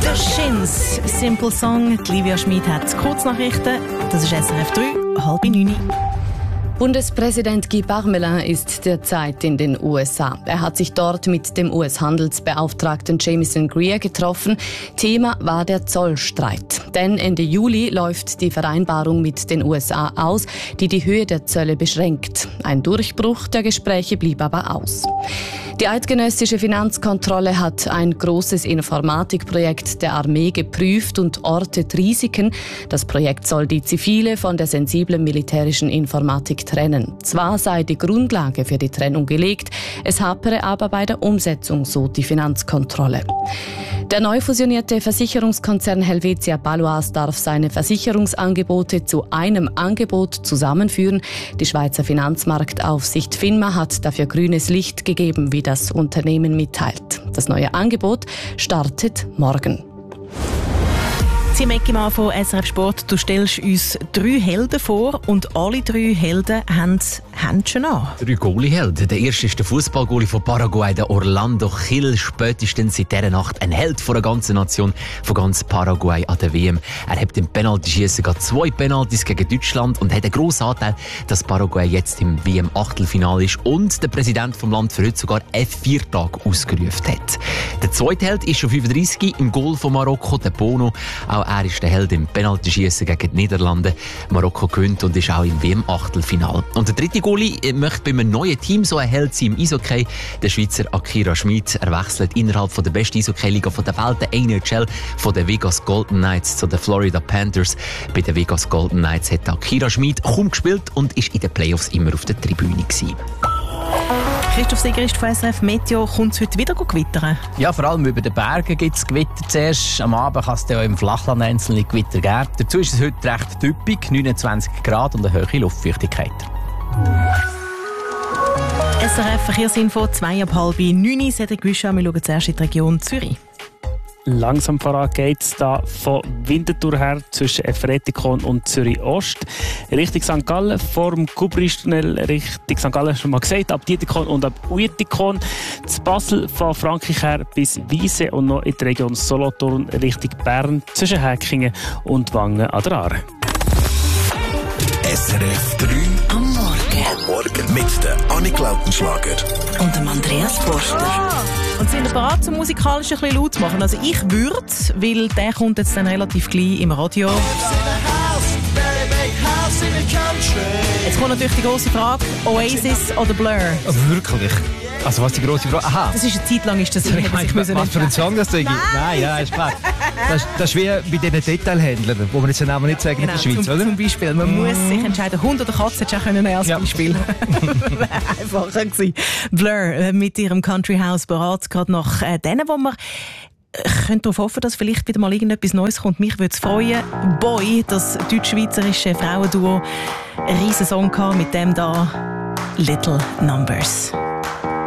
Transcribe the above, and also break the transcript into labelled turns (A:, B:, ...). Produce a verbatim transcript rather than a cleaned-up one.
A: The Shins, Simple Song. Die Livia Schmid hat Kurznachrichten. Das ist S R F drei, halb neun.
B: Bundespräsident Guy Parmelin ist derzeit in den U S A. Er hat sich dort mit dem U S-Handelsbeauftragten Jamieson Greer getroffen. Thema war der Zollstreit. Denn Ende Juli läuft die Vereinbarung mit den U S A aus, die die Höhe der Zölle beschränkt. Ein Durchbruch der Gespräche blieb aber aus. Die eidgenössische Finanzkontrolle hat ein großes Informatikprojekt der Armee geprüft und ortet Risiken. Das Projekt soll die zivile von der sensiblen militärischen Informatik trennen. Zwar sei die Grundlage für die Trennung gelegt, es hapere aber bei der Umsetzung, so die Finanzkontrolle. Der neu fusionierte Versicherungskonzern Helvetia Baloise darf seine Versicherungsangebote zu einem Angebot zusammenführen. Die Schweizer Finanzmarktaufsicht FINMA hat dafür grünes Licht gegeben, wie das Unternehmen mitteilt. Das neue Angebot startet morgen.
A: Eckimann von S R F Sport, du stellst uns drei Helden vor und alle drei Helden haben Händchen an.
C: Drei Goalie-Helden. Der erste ist der Fußballgoalie von Paraguay, der Orlando Gil. Spätestens seit dieser Nacht ein Held von der ganzen Nation, von ganz Paraguay an der W M. Er hat im Penaltyschießen gerade zwei Penaltys gegen Deutschland und hat einen grossen Anteil, dass Paraguay jetzt im W M-Achtelfinale ist und der Präsident vom Land für heute sogar einen Viertag ausgerufen hat. Der zweite Held ist schon fünfunddreissig im Goal von Marokko, der Bono. Auch er ist der Held im Penaltyschießen gegen die Niederlande. Marokko gewinnt und ist auch im W M-Achtelfinale. Und der dritte Goalie möchte bei einem neuen Team so ein Held sein im Eishockey. Der Schweizer Akira Schmid. Er wechselt innerhalb von der besten Eishockey-Liga der Welt, der N H L, von den Vegas Golden Knights zu den Florida Panthers. Bei den Vegas Golden Knights hat Akira Schmid kaum gespielt und ist in den Playoffs immer auf der Tribüne gewesen.
A: Christoph Sigerist von S R F Meteo, kommt es heute wieder gewittern?
D: Ja, vor allem über den Bergen gibt es Gewitter zuerst. Am Abend kann es dann auch im Flachland einzelne Gewitter geben. Dazu ist es heute recht typisch, neunundzwanzig Grad und eine hohe Luftfeuchtigkeit.
A: S R F Verkehrsinfo, zwei ab halb neun. Cedric Guichard, wir schauen zuerst in die Region Zürich.
E: Langsam voran geht es da von Winterthur her zwischen Efretikon und Zürich Ost. Richtung Sankt Gallen, vor dem Kubristunnel Richtung Sankt Gallen schon mal gesagt, ab Dietikon und ab Uitikon. Zu Basel von Frankreich her bis Wiese und noch in der Region Solothurn Richtung Bern zwischen Häkingen und Wangen an der Aare.
F: S R F drei
G: am Morgen.
F: Am Morgen mit der Annik Lautenschlager
G: und dem Andreas Forster.
A: Ah, und sind wir bereit, zum musikalisch ein bisschen laut zu machen? Also ich würde, weil der kommt jetzt dann relativ gleich im Radio. Jetzt kommt natürlich die grosse Frage, Oasis oder Blur?
H: Also wirklich? Also was die grosse Frage? Aha.
A: Das ist eine Zeit lang ist das so.
H: Ich meine, was was für ein Song das da gibt? Nein, ja, ist klar. Das, das ist wie bei diesen Detailhändlern, wo man jetzt den Namen nicht sagen
A: genau,
H: in der Schweiz,
A: zum,
H: oder?
A: Zum Beispiel, man mm. muss sich entscheiden, Hund oder Katze, hättest du auch können als
H: ja.
A: Beispiel. Wäre einfacher gewesen. Blur mit ihrem Country House bereit, gerade nach äh, denen, wo man Ich könnte darauf hoffen, dass vielleicht wieder mal irgendetwas Neues kommt. Mich würde es freuen. Boy, das deutsch-schweizerische Frauenduo, ein riesen Song mit dem da Little Numbers.